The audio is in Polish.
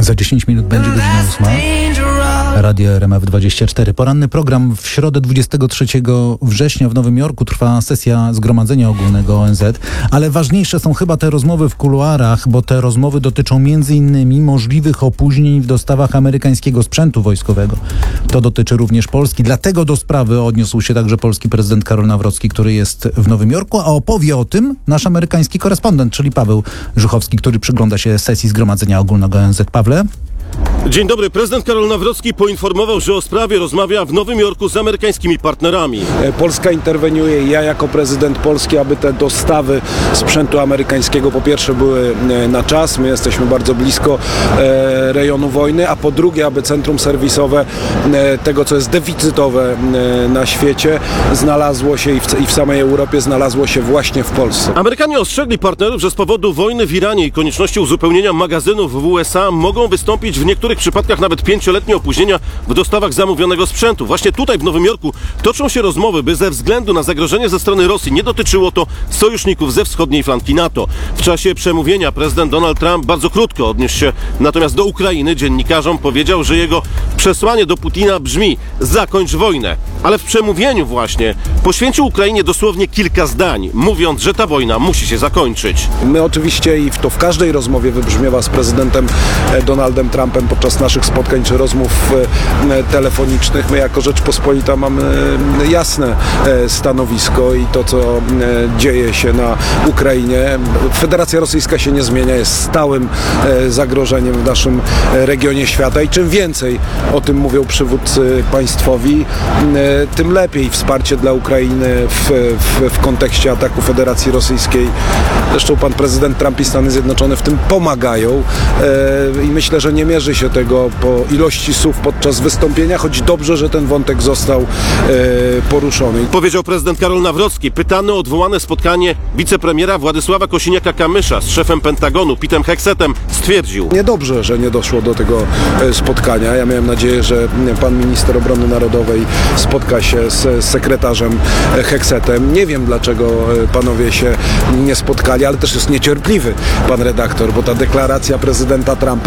Za 10 minut będzie godzina 8. Radio RMF24. Poranny program. W środę 23 września w Nowym Jorku trwa sesja Zgromadzenia Ogólnego ONZ, ale ważniejsze są chyba te rozmowy w kuluarach, bo te rozmowy dotyczą m.in. możliwych opóźnień w dostawach amerykańskiego sprzętu wojskowego. To dotyczy również Polski. Dlatego do sprawy odniósł się także polski prezydent Karol Nawrocki, który jest w Nowym Jorku, a opowie o tym nasz amerykański korespondent, czyli Paweł Żuchowski, który przygląda się sesji Zgromadzenia Ogólnego ONZ. Pawle? Dzień dobry. Prezydent Karol Nawrocki poinformował, że o sprawie rozmawia w Nowym Jorku z amerykańskimi partnerami. Polska interweniuje i ja jako prezydent Polski, aby te dostawy sprzętu amerykańskiego po pierwsze były na czas, my jesteśmy bardzo blisko rejonu wojny, a po drugie, aby centrum serwisowe tego, co jest deficytowe na świecie, znalazło się i w samej Europie znalazło się właśnie w Polsce. Amerykanie ostrzegli partnerów, że z powodu wojny w Iranie i konieczności uzupełnienia magazynów w USA mogą wystąpić w niektórych przypadkach nawet 5-letnie opóźnienia w dostawach zamówionego sprzętu. Właśnie tutaj w Nowym Jorku toczą się rozmowy, by ze względu na zagrożenie ze strony Rosji nie dotyczyło to sojuszników ze wschodniej flanki NATO. W czasie przemówienia prezydent Donald Trump bardzo krótko odniósł się natomiast do Ukrainy. Dziennikarzom powiedział, że jego przesłanie do Putina brzmi: zakończ wojnę. Ale w przemówieniu właśnie poświęcił Ukrainie dosłownie kilka zdań, mówiąc, że ta wojna musi się zakończyć. My oczywiście i to w każdej rozmowie wybrzmiewa z prezydentem Donaldem Trumpem podczas naszych spotkań czy rozmów telefonicznych. My jako Rzeczpospolita mamy jasne stanowisko i to, co dzieje się na Ukrainie. Federacja Rosyjska się nie zmienia, jest stałym zagrożeniem w naszym regionie świata i czym więcej o tym mówią przywódcy państwowi, tym lepiej wsparcie dla Ukrainy w kontekście ataku Federacji Rosyjskiej. Zresztą pan prezydent Trump i Stany Zjednoczone w tym pomagają i myślę, że nie mierzy się tego po ilości słów podczas wystąpienia, choć dobrze, że ten wątek został poruszony. Powiedział prezydent Karol Nawrocki, pytany o odwołane spotkanie wicepremiera Władysława Kosiniaka-Kamysza z szefem Pentagonu Petem Hegsetem, stwierdził: Niedobrze, że nie doszło do tego spotkania. Ja miałem nadzieję, że pan minister obrony narodowej spotka się z sekretarzem Hegsetem. Nie wiem, dlaczego panowie się nie spotkali, ale też jest niecierpliwy pan redaktor, bo ta deklaracja prezydenta Trumpa